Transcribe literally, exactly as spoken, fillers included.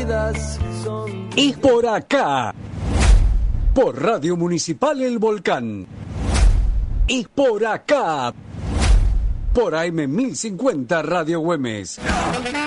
vidas son... Es por acá, por Radio Municipal El Volcán. Es por acá, por A M mil cincuenta Radio Güemes.